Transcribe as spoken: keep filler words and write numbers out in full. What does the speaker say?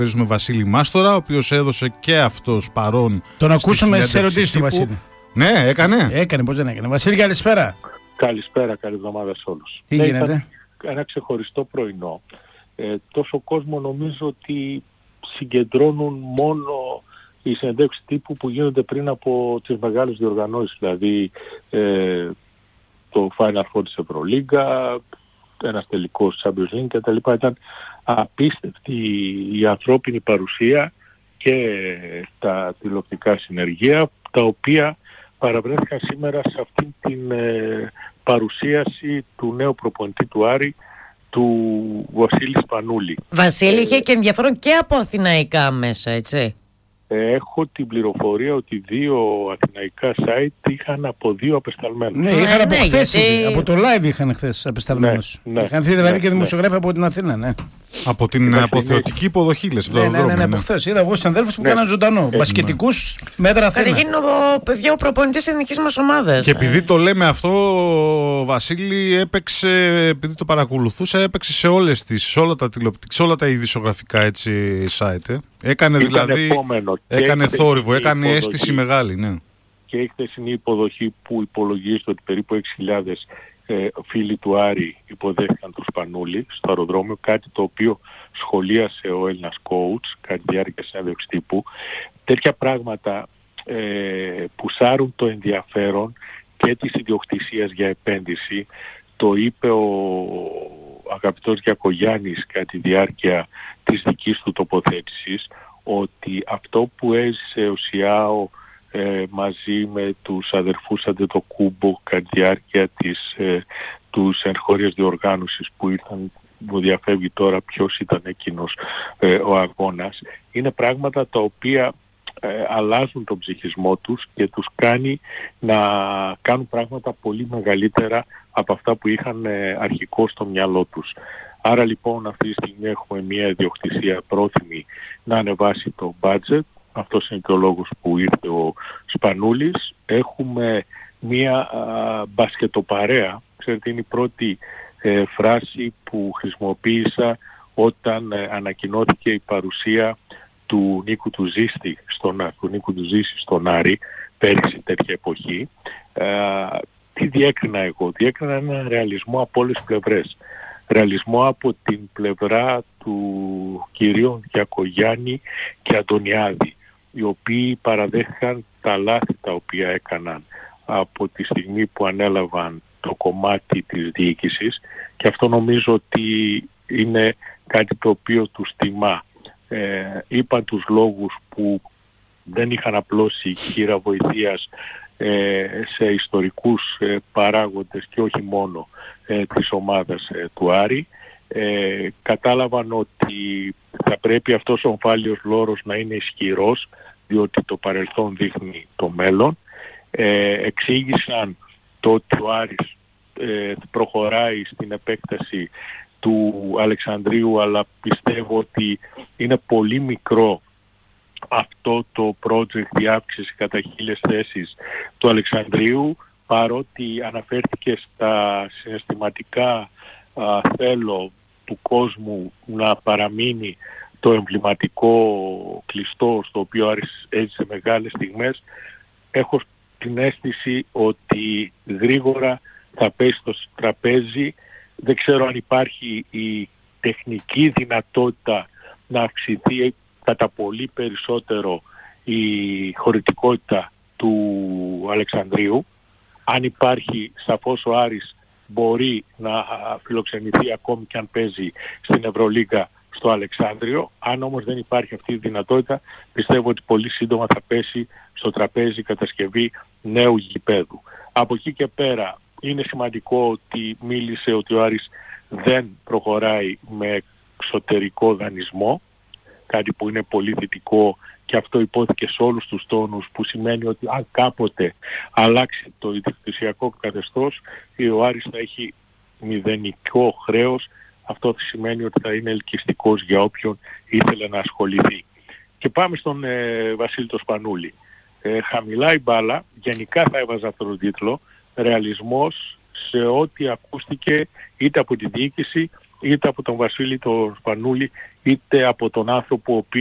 Παίζουμε Βασίλη Μάστορα, ο οποίος έδωσε και αυτός παρόν. Τον ακούσαμε στις ερωτήσεις του Βασίλη. Ναι, έκανε. Έκανε, πώς δεν έκανε. Βασίλη, καλησπέρα. Καλησπέρα, καλή εβδομάδα σε όλους. Τι ναι, γίνεται? Ένα ξεχωριστό πρωινό. Ε, τόσο κόσμο νομίζω ότι συγκεντρώνουν μόνο οι συνεντεύξεις τύπου που γίνονται πριν από τις μεγάλες διοργανώσεις. Δηλαδή ε, το Final Four της Ευρωλίγκα, ένας τελικός Champions League κτλ. Ήταν απίστευτη η ανθρώπινη παρουσία και τα τηλεοπτικά συνεργεία, τα οποία παραβρέθηκαν σήμερα σε αυτή την ε, παρουσίαση του νέου προπονητή του Άρη, του Βασίλη Σπανούλη. Βασίλη, ε, είχε και ενδιαφέρον και από αθηναϊκά μέσα, έτσι. Έχω την πληροφορία ότι δύο αθηναϊκά site είχαν από δύο απεσταλμένους. Ναι, είχαν ναι, από χθες, γιατί... από το live είχαν χθες απεσταλμένους. Ναι, ναι, είχαν δει δηλαδή ναι, και δημοσιογράφοι ναι. από την Αθήνα, ναι. Από την αποθεωτική υποδοχή, λες. Ναι, ναι, ναι, ναι, ναι, από χθες. Είδα εγώ συναδέλφους που ναι. κάναν ζωντανό. Ε, μπασκετικούς μέτρα Αθήνα. Θα γίνει ο, παιδιά, ο προπονητής της εθνικής μας ομάδας. Και επειδή το λέμε αυτό, ο Βασίλη έπαιξε, επειδή το παρακολουθούσα, έπαιξε σε όλες τις, σε όλα τα τηλεοπτικά, σε όλα τα ειδησιογραφικά έτσι site. Ε. Έκανε Ήταν δηλαδή, επόμενο. έκανε θόρυβο, έκανε υποδοχή. αίσθηση μεγάλη, ναι. Και η χθεσινή υποδοχή που υπολογίζεται ότι περίπου έξι χιλιάδες ε, φίλοι του Άρη υποδέχτηκαν τον Σπανούλη στο αεροδρόμιο, κάτι το οποίο σχολίασε ο Έλληνας coach κατά τη διάρκεια συνέντευξης τύπου. Τέτοια πράγματα ε, που σάρουν το ενδιαφέρον και της ιδιοκτησίας για επένδυση. Το είπε ο αγαπητός Γιακογιάννης κατά τη διάρκεια της δικής του τοποθέτησης, ότι αυτό που έζησε ο Σιάο ε, μαζί με τους αδερφούς Αντετοκούμπο κατά τη διάρκεια της, ε, τους εγχώριας διοργάνωσης που ήρθαν, μου διαφεύγει τώρα ποιος ήταν εκείνος ε, ο αγώνας, είναι πράγματα τα οποία ε, αλλάζουν τον ψυχισμό τους και τους κάνει να κάνουν πράγματα πολύ μεγαλύτερα από αυτά που είχαν ε, αρχικώς στο μυαλό τους. Άρα λοιπόν αυτή τη στιγμή έχουμε μια ιδιοκτησία πρόθυμη να ανεβάσει το budget. Αυτός είναι και ο λόγος που ήρθε ο Σπανούλης. Έχουμε μια α, μπασκετοπαρέα. Ξέρετε, είναι η πρώτη ε, φράση που χρησιμοποίησα όταν ε, ανακοινώθηκε η παρουσία του Νίκου του Ζήστη στον, του Νίκου του Ζήση στον Άρη πέρυσι τέτοια εποχή. Ε, τι διέκρινα εγώ? Διέκρινα ένα ρεαλισμό από όλες τις πλευρές. Ρεαλισμό από την πλευρά του κυρίων Γιακογιάννη και Αντωνιάδη, οι οποίοι παραδέχθηκαν τα λάθη τα οποία έκαναν από τη στιγμή που ανέλαβαν το κομμάτι της διοίκησης, και αυτό νομίζω ότι είναι κάτι το οποίο τους τιμά. Ε, είπαν τους λόγους που δεν είχαν απλώσει χείρα βοηθείας ε, σε ιστορικούς ε, παράγοντες και όχι μόνο ε, της ομάδας ε, του Άρη. Ε, κατάλαβαν ότι θα πρέπει αυτός ο ομφάλιος λόρος να είναι ισχυρός, διότι το παρελθόν δείχνει το μέλλον. Ε, εξήγησαν το ότι ο Άρης ε, προχωράει στην επέκταση του Αλεξανδρίου, αλλά πιστεύω ότι είναι πολύ μικρό αυτό το project διάυξηση κατά χίλιες θέσεις του Αλεξανδρίου, παρότι αναφέρθηκε στα συναισθηματικά α, θέλω του κόσμου να παραμείνει το εμβληματικό κλειστό στο οποίο Άρης έζησε μεγάλες στιγμές. Έχω την αίσθηση ότι γρήγορα θα πέσει στο τραπέζι. Δεν ξέρω αν υπάρχει η τεχνική δυνατότητα να αυξηθεί κατά πολύ περισσότερο η χωρητικότητα του Αλεξανδρίου. Αν υπάρχει, σαφώς ο Άρης μπορεί να φιλοξενηθεί ακόμη και αν παίζει στην Ευρωλίγκα στο Αλεξάνδριο. Αν όμως δεν υπάρχει αυτή η δυνατότητα, πιστεύω ότι πολύ σύντομα θα πέσει στο τραπέζι η κατασκευή νέου γηπέδου. Από εκεί και πέρα είναι σημαντικό ότι μίλησε ότι ο Άρης δεν προχωράει με εξωτερικό δανεισμό, κάτι που είναι πολύ θετικό και αυτό υπόθηκε σε όλους τους τόνους, που σημαίνει ότι αν κάποτε αλλάξει το ιδιοκτησιακό καθεστώς, ο Άρης θα έχει μηδενικό χρέος. Αυτό σημαίνει ότι θα είναι ελκυστικός για όποιον ήθελε να ασχοληθεί. Και πάμε στον ε, Βασίλη το Σπανούλη. Ε, χαμηλά η μπάλα, γενικά θα έβαζα αυτόν τον τίτλο, ρεαλισμός σε ό,τι ακούστηκε είτε από τη διοίκηση είτε από τον Βασίλη τον Σπανούλη, είτε από τον άνθρωπο ο οποίος